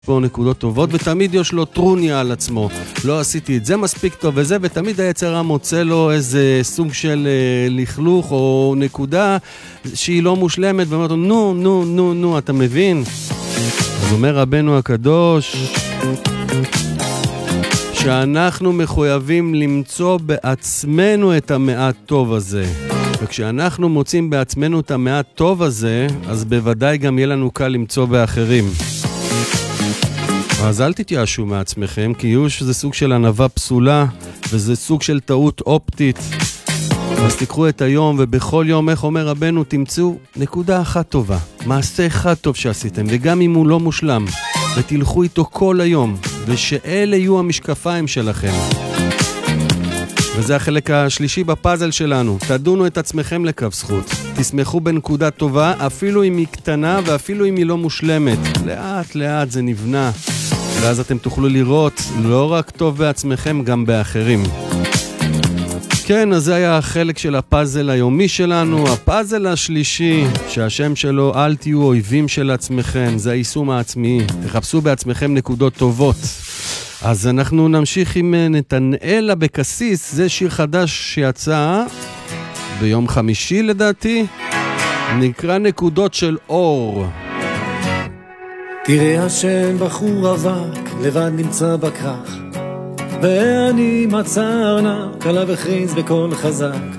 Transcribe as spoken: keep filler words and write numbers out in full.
פה נקודות טובות, ותמיד יש לו טרוניה על עצמו. לא עשיתי את זה מספיק טוב וזה, ותמיד היצרה מוצא לו איזה סוג של אה, לכלוך או נקודה שהיא לא מושלמת, ואומר לו, נו, נו, נו, נו, אתה מבין? אז אומר רבנו הקדוש, שאנחנו מחויבים למצוא בעצמנו את המעט טוב הזה. וכשאנחנו מוצאים בעצמנו את המעט טוב הזה, אז בוודאי גם יהיה לנו קל למצוא באחרים. אז אל תתייאשו מעצמכם, כי ייאוש זה סוג של ענווה פסולה, וזה סוג של טעות אופטית. אז תיקחו את היום, ובכל יום, איך אומר רבנו, תמצאו נקודה אחת טובה, מעשה אחד טוב שעשיתם, וגם אם הוא לא מושלם, ותלכו איתו כל היום, ושאלה יהיו המשקפיים שלכם. וזה החלק השלישי בפאזל שלנו. תדונו את עצמכם לכף זכות. תשמחו בנקודה טובה, אפילו אם היא קטנה ואפילו אם היא לא מושלמת. לאט לאט זה נבנה. ואז אתם תוכלו לראות לא רק טוב בעצמכם, גם באחרים. כן, אז זה היה החלק של הפאזל היומי שלנו. הפאזל השלישי, שהשם שלו, אל תהיו אויבים של עצמכם. זה היישום העצמי. תחפשו בעצמכם נקודות טובות. אז אנחנו נמשיך עם נתנאל אבקסיס, זה שיר חדש שיצא ביום חמישי לדעתי, נקרא נקודות של אור. תראה השם בחור אבק, לבד נמצא בכרך, ואני מצא ארנק, עליו הכריז בקול חזק,